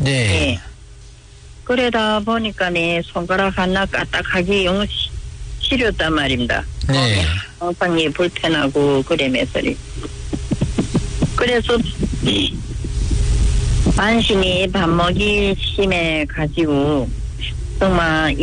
네. 예. 그러다 보니까 내 손가락 하나 까딱하기 영 시렸단 말입니다. 네. 상당히 불편하고 그러면서. 그래서 만신이 밥 먹이 심해 가지고 정말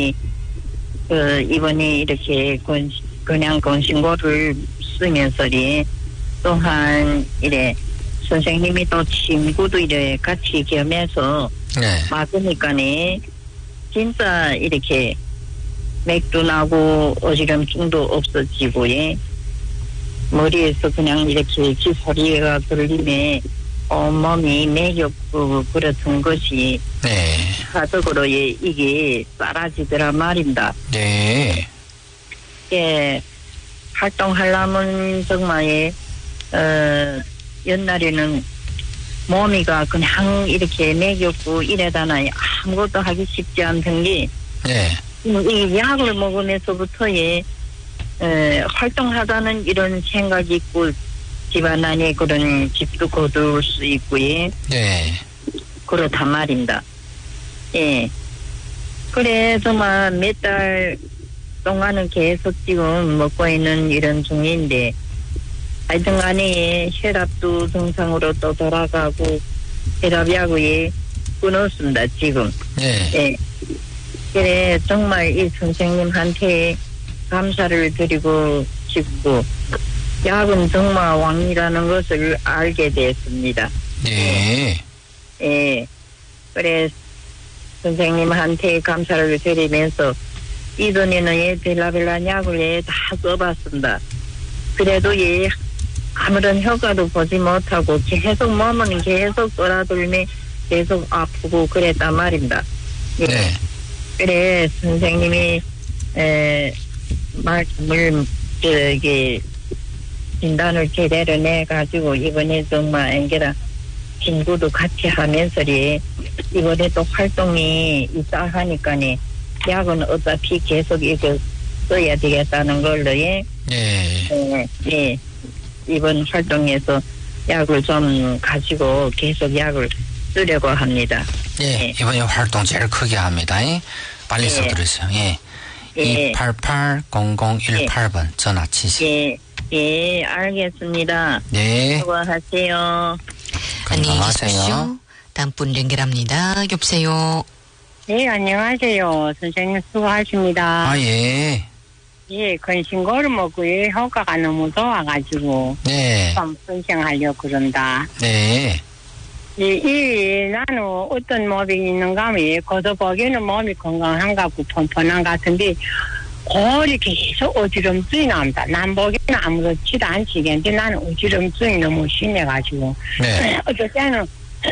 이번에 이렇게 그냥 건신고를 쓰면서리 또한 이래 선생님이 또 친구도 이래 같이 겸해서 네. 맞으니까네 진짜 이렇게 맥도 나고 어지럼증도 없어지고 예. 머리에서 그냥 이렇게 기소리가 들리면 온몸이 매겹고 그렇던 것이 네. 가덕으로 예, 이게 사라지더라 말입니다. 네. 예, 활동하려면 정말 옛날에는 몸이가 그냥 이렇게 매겼고 이래다나 아무것도 하기 쉽지 않던 게 네. 이 약을 먹으면서부터 활동하다는 이런 생각이 있고 집안 안에 그런 집도 거둘 수 있고 예. 네. 그렇단 말입니다. 예. 그래서 몇 달 동안은 계속 지금 먹고 있는 이런 중인데 하여튼 간에 혈압도 정상으로 또 돌아가고 혈압약을 끊었습니다 지금. 네. 예. 그래 정말 이 선생님한테 감사를 드리고 싶고 약은 정말 왕이라는 것을 알게 됐습니다. 네. 예. 그래 선생님한테 감사를 드리면서 이전에는 벨라벨라 약을 다 써봤습니다. 그래도 아무런 효과도 보지 못하고 계속 몸은 계속 돌아들며 계속 아프고 그랬단 말입니다. 예. 네. 그래 선생님이 말씀을 진단을 제대로 내가지고 이번에 정말 앵게라 친구도 같이 하면서 이번에 또 활동이 있다 하니까네 약은 어차피 계속 이거 써야 되겠다는 걸로 예. 이번 활동에서 약을 좀 가지고 계속 약을 쓰려고 합니다. 예. 이번에 활동 제일 크게 합니다. 빨리 써드리세요. 예. 288-0018번 전화 치세요. 예, 알겠습니다. 네. 수고하세요. 안녕히 계십시오. 다음 분 연결합니다. 여보세요. 네, 안녕하세요. 선생님 수고하십니다. 아, 예. 예, 건신고를 먹고 효과가 너무 좋아가지고 네. 좀 선생하려고 그런다. 네. 나는 어떤 몸이 있는가 하면 겉보기에는 몸이 건강한 것 같고 펀펀한 것 같은데 골이 계속 어지럼증이 납니다. 난 보기에는 아무렇지도 않지겠는데 나는 어지럼증이 너무 심해가지고 네. 어떨 때는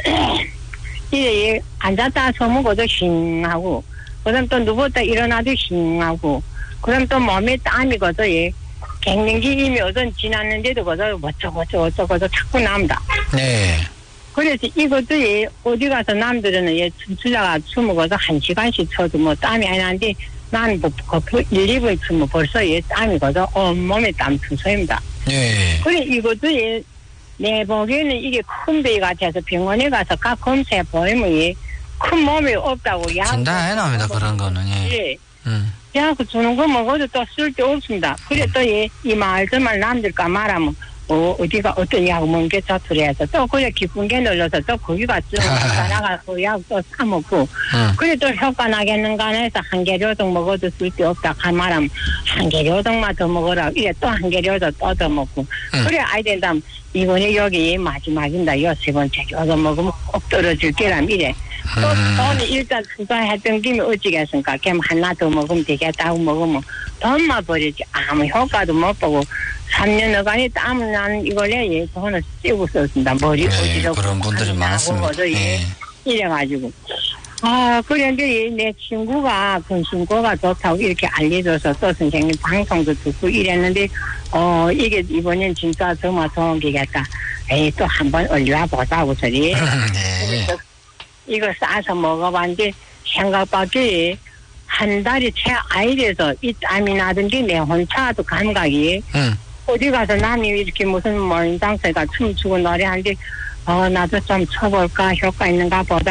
앉았다 서먹어도 싱하고 그다음 또 누웠다 일어나도 싱하고 그럼 또 몸에 땀이 거도 갱년기 이미 어떤 지났는데도 거도 어쩌고 자꾸 납니다. 네. 그래서 이것도 어디 가서 남들은 춤추다가 춤을 거서 1시간씩 쳐도 뭐 땀이 안 나는데 나는 뭐 1, 2분 춤을 벌써 땀이 거서 온몸에 땀 투소입니다. 네. 그래 이것도 내 보기에는 이게 큰 배 같아서 병원에 가서 각 검사해 보이면 큰 몸이 없다고 진단해 납니다. 그런 거는 예. 약 주는 거 먹어도 또 쓸데 없습니다. 그래 또 이 말들만 남들까 말하면 어디가 어떤 약 먹는 게 좋더라 해서 또 그래 기쁜 게 눌러서 또 거기가 쭉 따라가서 약 또 사먹고 그래 또 효과 나겠는가 해서 한 개료동 먹어도 쓸데 없다 그 말하면 한 개료동만 더 먹어라 이래 또 한 개료도 또 더 먹고 그래 아이들다 이번에 여기 마지막인다 요 세 번째 요거 먹으면 꼭 떨어질 게람 이래 또 돈이 일단 투자했던 김에 어찌겠습니까? 그럼 하나 더 먹으면 되겠다 하고 먹으면 돈만 버리지 아무 효과도 못 보고 3년 어간이 땀을 나는 이걸 돈을 쓰고 썼습니다. 머리 어지럽고 그런 분들이 많습니다. 이래가지고 그런데 내 친구가 건신고가 좋다고 이렇게 알려줘서 또 선생님 방송도 듣고 이랬는데 이게 이번엔 진짜 정말 좋은 게겠다. 또 한번 올려와 보자고 소리. 이거 싸서 먹어봤는데 생각밖에 한 달이 채 아이래서 이 땀이 나든지 내 혼자도 감각이 어디 가서 남이 이렇게 무슨 모임장소가 춤추고 노래하는데 나도 좀 쳐볼까 효과 있는가 보다